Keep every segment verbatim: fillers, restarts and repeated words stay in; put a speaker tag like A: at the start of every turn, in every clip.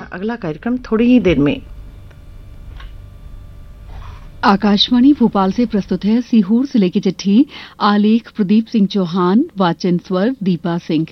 A: अगला कार्यक्रम थोड़ी ही देर में।
B: आकाशवाणी भोपाल से प्रस्तुत है सीहोर जिले की चिट्ठी। आलेख प्रदीप सिंह चौहान, वाचन स्वर दीपा सिंह।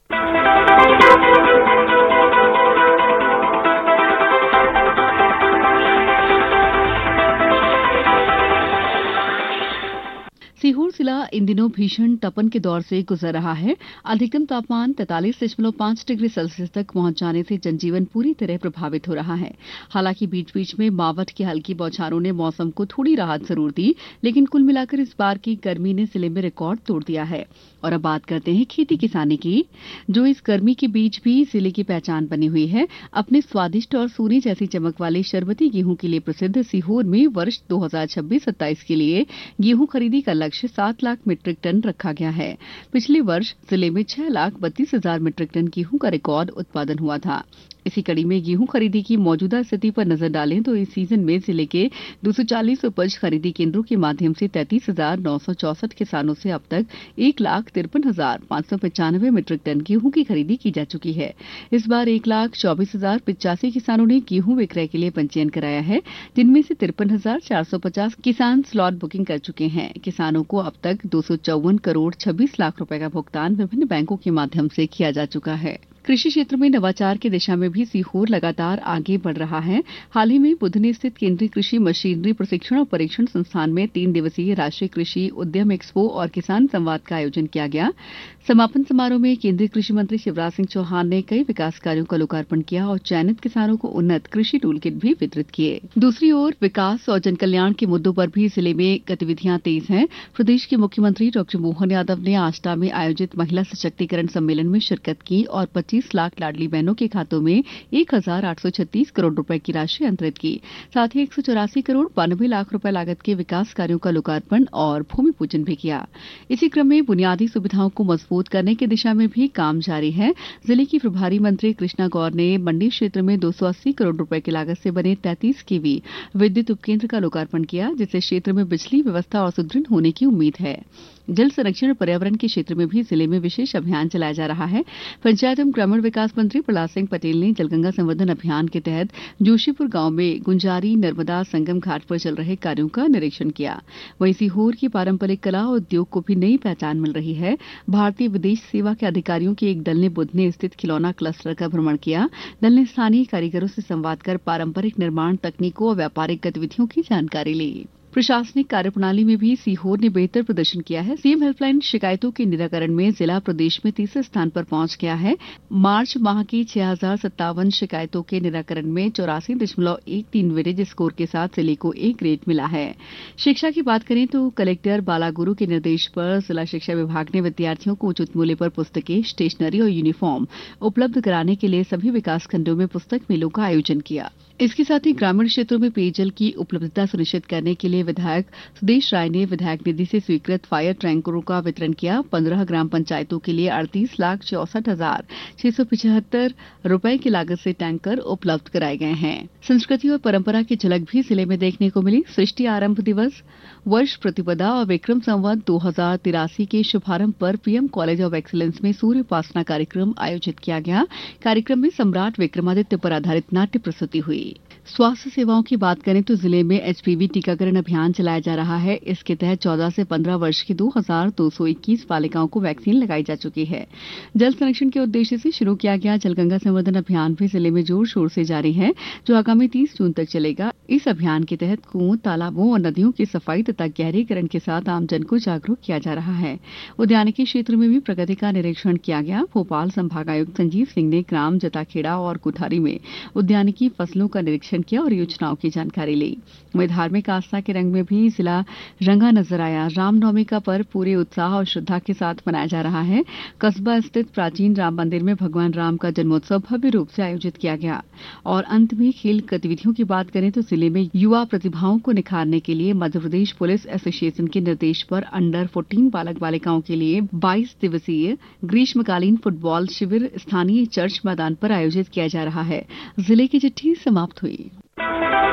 B: सीहोर जिला इन दिनों भीषण तपन के दौर से गुजर रहा है। अधिकतम तापमान तैंतालीस दशमलव पांच डिग्री सेल्सियस तक पहुंच जाने से जनजीवन पूरी तरह प्रभावित हो रहा है। हालांकि बीच बीच में मावठ की हल्की बौछारों ने मौसम को थोड़ी राहत जरूर दी, लेकिन कुल मिलाकर इस बार की गर्मी ने जिले में रिकॉर्ड तोड़ दिया है। और अब बात करते हैं खेती किसानी की, जो इस गर्मी के बीच भी जिले की पहचान बनी हुई है। अपने स्वादिष्ट और सोने जैसी चमक वाले शरबती गेहूं के लिए प्रसिद्ध सीहोर में वर्ष दो हजार छब्बीस सत्ताईस के लिए गेहूं खरीदी का लक्ष्य सात लाख मीट्रिक टन रखा गया है। पिछले वर्ष जिले में छह लाख बत्तीस हजार मीट्रिक टन गेहूं का रिकॉर्ड उत्पादन हुआ था। इसी कड़ी में गेहूं खरीदी की मौजूदा स्थिति पर नजर डालें तो इस सीजन में जिले के दो सौ चालीस उपज खरीदी केंद्रों के माध्यम से तैंतीस हजार नौ सौ चौसठ किसानों से अब तक एक लाख तिरपन हजार पांच सौ पचानवे मीट्रिक टन गेहूं की खरीदी की जा चुकी है। इस बार एक लाख चौबीस हजार पिचासी किसानों ने गेहूं विक्रय के लिए पंजीयन कराया है, जिनमें से तिरपन हजार चार सौ पचास किसान स्लॉट बुकिंग कर चुके हैं। किसानों को अब तक दो सौ चौवन करोड़ छब्बीस लाख रुपए का भुगतान विभिन्न बैंकों के माध्यम से किया जा चुका है। कृषि क्षेत्र में नवाचार की दिशा में भी सीहोर लगातार आगे बढ़ रहा है। हाल ही में बुधनी स्थित केंद्रीय कृषि मशीनरी प्रशिक्षण और परीक्षण संस्थान में तीन दिवसीय राष्ट्रीय कृषि उद्यम एक्सपो और किसान संवाद का आयोजन किया गया। समापन समारोह में केंद्रीय कृषि मंत्री शिवराज सिंह चौहान ने कई विकास कार्यों का लोकार्पण किया और चयनित किसानों को उन्नत कृषि टूल किट भी वितरित किए। दूसरी ओर विकास और जनकल्याण के मुद्दों पर भी जिले में गतिविधियां तेज हैं। प्रदेश के मुख्यमंत्री डॉक्टर मोहन यादव ने आष्टा में आयोजित महिला सशक्तिकरण सम्मेलन में शिरकत की और पच्चीस लाख लाडली बहनों के खातों में एक हजार आठ सौ छत्तीस करोड़ रुपए की राशि अंतरित की। साथ ही एक सौ चौरासी करोड़ बानवे लाख रुपए लागत के विकास कार्यों का लोकार्पण और भूमि पूजन भी किया। इसी क्रम में बुनियादी सुविधाओं को मजबूत करने की दिशा में भी काम जारी है। जिले की प्रभारी मंत्री कृष्णा गौर ने मंडी क्षेत्र में दो सौ अस्सी करोड़ रुपए की लागत से बने तैंतीस केवी विद्युत उपकेंद्र का लोकार्पण किया, जिससे क्षेत्र में बिजली व्यवस्था और सुदृढ़ होने की उम्मीद है। जल संरक्षण और पर्यावरण के क्षेत्र में भी जिले में विशेष अभियान चलाया जा रहा है। पंचायत एवं ग्रामीण विकास मंत्री प्रहलाद सिंह पटेल ने जलगंगा संवर्धन अभियान के तहत जोशीपुर गांव में गुंजारी नर्मदा संगम घाट पर चल रहे कार्यों का निरीक्षण किया। वहीं सीहोर की पारंपरिक कला और उद्योग को भी नई पहचान मिल रही है। भारतीय विदेश सेवा के अधिकारियों के एक दल ने बुधनी स्थित खिलौना क्लस्टर का भ्रमण किया। दल ने स्थानीय कारीगरों से संवाद कर पारंपरिक निर्माण तकनीकों और व्यापारिक गतिविधियों की जानकारी ली। प्रशासनिक कार्यप्रणाली में भी सीहोर ने बेहतर प्रदर्शन किया है। सीएम हेल्पलाइन शिकायतों के निराकरण में जिला प्रदेश में तीसरे स्थान पर पहुंच गया है। मार्च माह की छह हजार सत्तावन शिकायतों के निराकरण में चौरासी दशमलव एक तीन विलेज स्कोर के साथ जिले को ए ग्रेड मिला है। शिक्षा की बात करें तो कलेक्टर बालागुरु के निर्देश पर जिला शिक्षा विभाग ने विद्यार्थियों को उचित मूल्य पर पुस्तकें, स्टेशनरी और यूनिफॉर्म उपलब्ध कराने के लिए सभी विकास खंडों में पुस्तक मेलों का आयोजन किया। इसके साथ ही ग्रामीण क्षेत्रों में पेयजल की उपलब्धता सुनिश्चित करने के लिए विधायक सुदेश राय ने विधायक निधि से स्वीकृत फायर टैंकरों का वितरण किया। पंद्रह ग्राम पंचायतों के लिए अड़तीस लाख चौसठ हजार छह सौ पिछहत्तर रुपए की लागत से टैंकर उपलब्ध कराए गए हैं। संस्कृति और परंपरा की झलक भी जिले में देखने को मिली। सृष्टि आरंभ दिवस, वर्ष प्रतिपदा और विक्रम संवत दो हजार तिरासी के शुभारंभ पर पीएम कॉलेज ऑफ एक्सीलेंस में सूर्य उपासना कार्यक्रम आयोजित किया गया। कार्यक्रम में सम्राट विक्रमादित्य पर आधारित नाट्य प्रस्तुति हुई। स्वास्थ्य सेवाओं की बात करें तो जिले में एचपीवी टीकाकरण अभियान चलाया जा रहा है। इसके तहत चौदह से पंद्रह वर्ष की दो हजार दो सौ इक्कीस बालिकाओं को वैक्सीन लगाई जा चुकी है। जल संरक्षण के उद्देश्य से शुरू किया गया जलगंगा संवर्धन अभियान भी जिले में जोर शोर से जारी है, जो आगामी तीस जून तक चलेगा। इस अभियान के तहत कुओं, तालाबों और नदियों की सफाई तथा गहरीकरण के साथ आमजन को जागरूक किया जा रहा है। उद्यानिकी क्षेत्र में भी प्रगति का निरीक्षण किया गया। भोपाल संभागायुक्त संजीव सिंह ने ग्राम जताखेड़ा और कुठारी में उद्यानिकी फसलों का निरीक्षण किया और योजनाओं की जानकारी ली। वहीं धार्मिक आस्था के रंग में भी जिला रंगा नजर आया। रामनवमी का पर्व पूरे उत्साह और श्रद्धा के साथ मनाया जा रहा है। कस्बा स्थित प्राचीन राम मंदिर में भगवान राम का जन्मोत्सव भव्य रूप से आयोजित किया गया। और अंत में खेल गतिविधियों की बात करें तो जिले में युवा प्रतिभाओं को निखारने के लिए मध्य प्रदेश पुलिस एसोसिएशन के निर्देश पर अंडर चौदह बालक बालिकाओं के लिए बाईस दिवसीय ग्रीष्मकालीन फुटबॉल शिविर स्थानीय चर्च मैदान पर आयोजित किया जा रहा है। जिले की चिट्ठी समाप्त हुई।